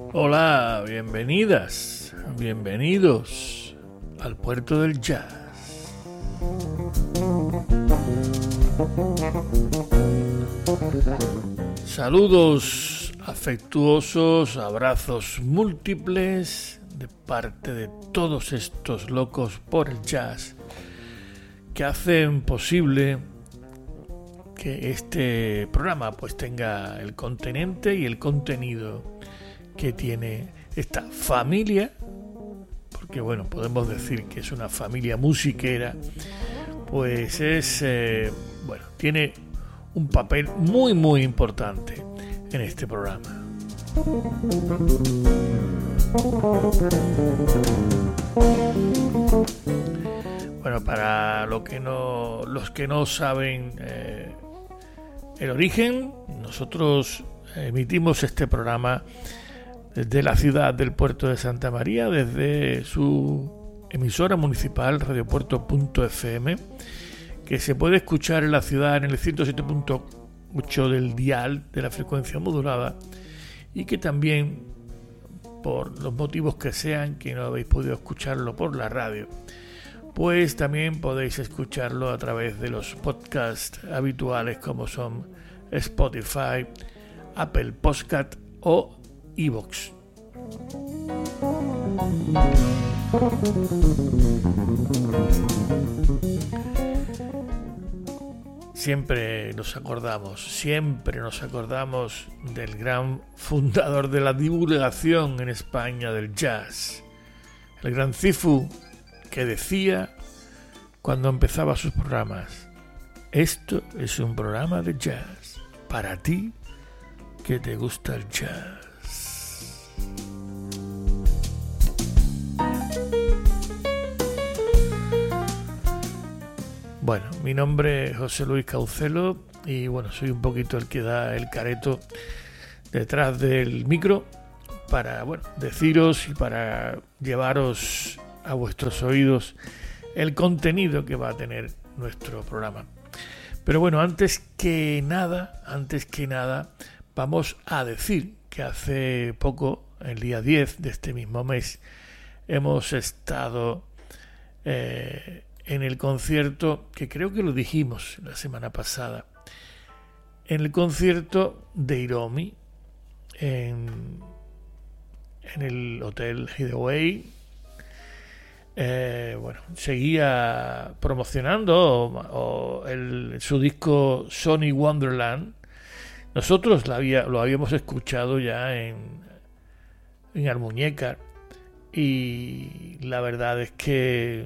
Hola, bienvenidas, bienvenidos al puerto del jazz. Saludos afectuosos, abrazos múltiples de parte de todos estos locos por el jazz que hacen posible que este programa pues tenga el continente y el contenido que tiene esta familia, porque bueno, podemos decir que es una familia musiquera, pues es tiene un papel muy importante en este programa. Bueno, para los que no saben el origen, nosotros emitimos este programa desde la ciudad del puerto de Santa María, desde su emisora municipal radiopuerto.fm, que se puede escuchar en la ciudad en el 107.8 del dial de la frecuencia modulada, y que también, por los motivos que sean que no habéis podido escucharlo por la radio, pues también podéis escucharlo a través de los podcasts habituales como son Spotify, Apple Podcast o iVoox. Siempre nos acordamos del gran fundador de la divulgación en España del jazz, el gran Cifu, que decía cuando empezaba sus programas: esto es un programa de jazz para ti que te gusta el jazz. Bueno, mi nombre es José Luis Caucelo y bueno, soy un poquito el que da el careto detrás del micro para deciros y para llevaros a vuestros oídos el contenido que va a tener nuestro programa. Pero bueno, antes que nada, vamos a decir que hace poco, el día 10 de este mismo mes, hemos estado en el concierto, que creo que lo dijimos la semana pasada, en el concierto de Hiromi en el Hotel Hideaway. Seguía promocionando su disco Sonic Wonderland. Nosotros lo habíamos escuchado ya en Almuñécar, y la verdad es que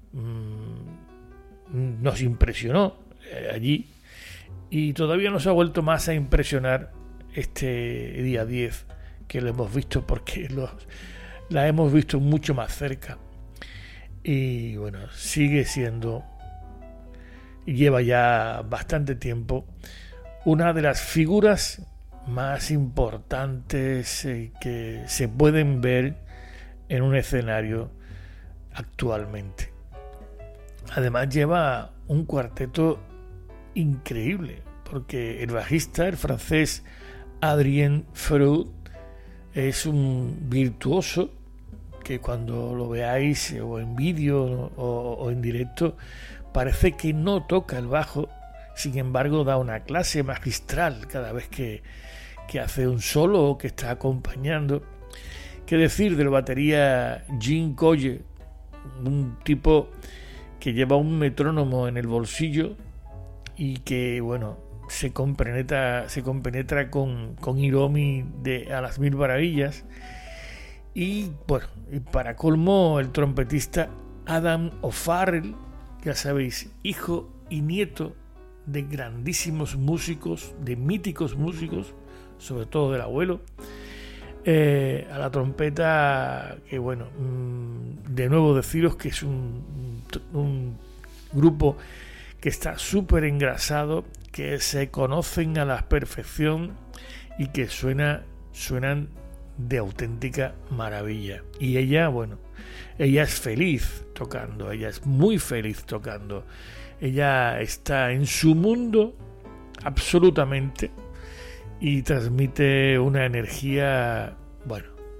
nos impresionó allí, y todavía nos ha vuelto más a impresionar este día 10 que lo hemos visto, porque la hemos visto mucho más cerca. Y bueno, sigue siendo, y lleva ya bastante tiempo, una de las figuras más importantes que se pueden ver en un escenario actualmente. Además lleva un cuarteto increíble, porque el bajista, el francés Adrien Freud, es un virtuoso que cuando lo veáis o en vídeo o en directo parece que no toca el bajo. Sin embargo, da una clase magistral cada vez que hace un solo o que está acompañando. ¿Qué decir del batería Jean Coye? Un tipo que lleva un metrónomo en el bolsillo y que se compenetra con Hiromi a las mil maravillas. Y para colmo, el trompetista Adam O'Farrell, ya sabéis, hijo y nieto de grandísimos músicos, de míticos músicos, sobre todo del abuelo, a la trompeta, que de nuevo deciros que es un grupo que está súper engrasado, que se conocen a la perfección y que suenan de auténtica maravilla. Y ella es feliz tocando, ella es muy feliz tocando. Ella está en su mundo absolutamente y transmite una energía,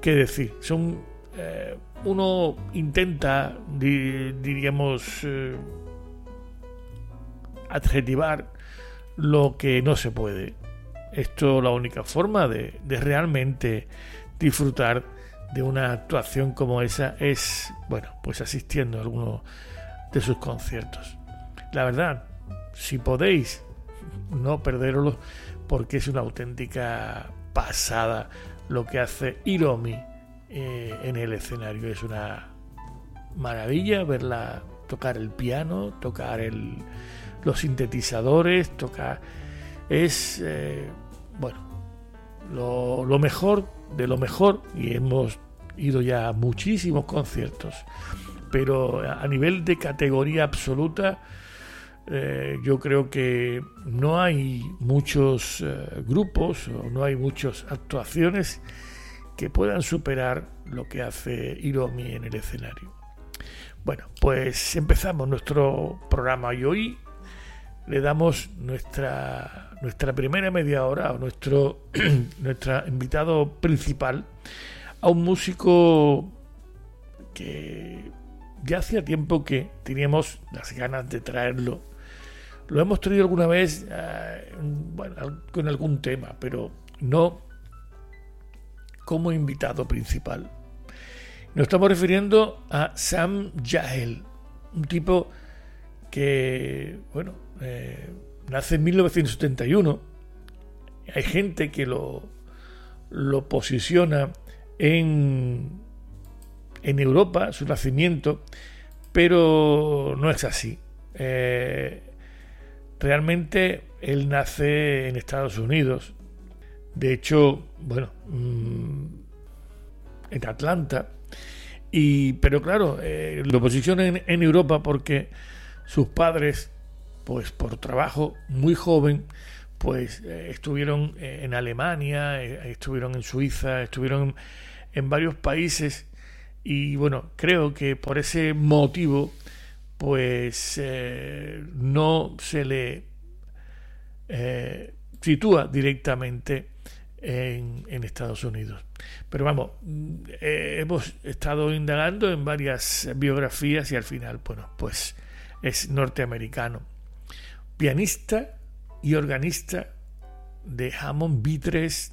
qué decir. Uno intenta, diríamos, adjetivar lo que no se puede. Esto, la única forma de realmente disfrutar de una actuación como esa es, bueno, pues asistiendo a alguno de sus conciertos. La verdad, si podéis, no perderoslo, porque es una auténtica pasada lo que hace Hiromi en el escenario. Es una maravilla verla tocar el piano, tocar los sintetizadores, tocar... Es, bueno, lo mejor de lo mejor, y hemos ido ya a muchísimos conciertos, pero a nivel de categoría absoluta, yo creo que no hay muchos grupos o no hay muchas actuaciones que puedan superar lo que hace Hiromi en el escenario. Bueno, pues empezamos nuestro programa y hoy le damos nuestra primera media hora o nuestro invitado principal a un músico que ya hacía tiempo que teníamos las ganas de traerlo. Lo hemos traído alguna vez con algún tema, pero no como invitado principal. Nos estamos refiriendo a Sam Yahel, un tipo que, nace en 1971. Hay gente que lo posiciona en Europa, su nacimiento, pero no es así. Realmente él nace en Estados Unidos. De hecho, en Atlanta. Pero claro, lo posicionan en Europa porque sus padres, pues por trabajo muy joven, pues estuvieron en Alemania, estuvieron en Suiza, estuvieron en varios países, y bueno, creo que por ese motivo pues no se le sitúa directamente en Estados Unidos. Pero vamos, hemos estado indagando en varias biografías y al final, pues es norteamericano. Pianista y organista de Hammond B3.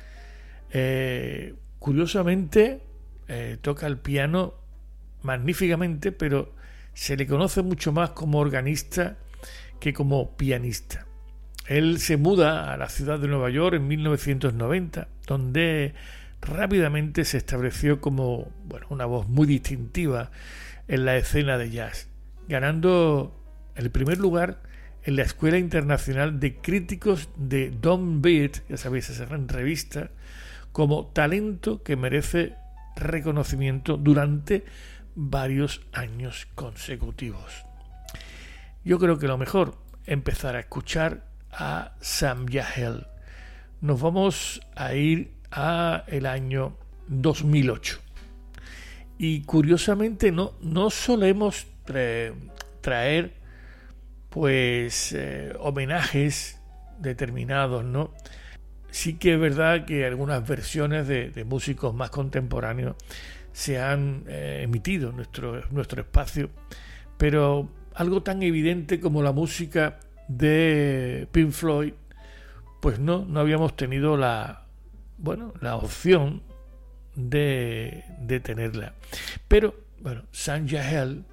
Curiosamente, toca el piano magníficamente, pero se le conoce mucho más como organista que como pianista. Él se muda a la ciudad de Nueva York en 1990, donde rápidamente se estableció como una voz muy distintiva en la escena de jazz, ganando el primer lugar en la Escuela Internacional de Críticos de Don Beat, ya sabéis, esa gran revista, como talento que merece reconocimiento durante varios años consecutivos. Yo creo que lo mejor empezar a escuchar a Sam Yahel. Nos vamos a ir a el año 2008 y curiosamente no solemos traer pues homenajes determinados, ¿no? Sí que es verdad que algunas versiones de músicos más contemporáneos se han emitido en nuestro espacio, pero algo tan evidente como la música de Pink Floyd, pues no habíamos tenido la opción de tenerla. Pero Sam Yahel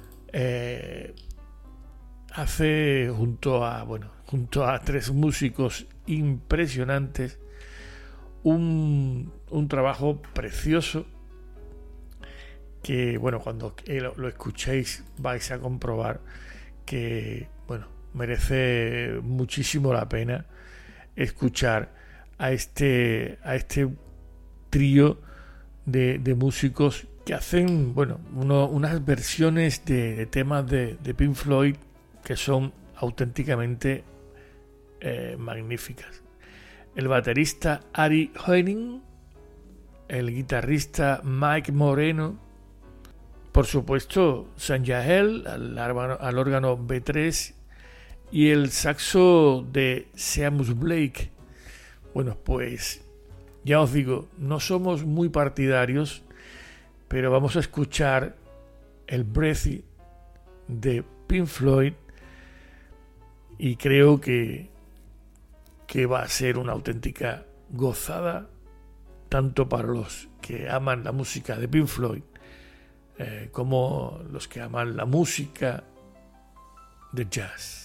hace junto a tres músicos impresionantes un trabajo precioso que cuando lo escuchéis vais a comprobar que merece muchísimo la pena escuchar a este trío de músicos que hacen unas versiones de temas de Pink Floyd que son auténticamente magníficas. El baterista Ari Hoening, el guitarrista Mike Moreno, por supuesto Sam Yahel al órgano B3 y el saxo de Seamus Blake. Pues Ya os digo, no somos muy partidarios, pero vamos a escuchar el Breathy de Pink Floyd y creo que va a ser una auténtica gozada, tanto para los que aman la música de Pink Floyd como los que aman la música de jazz.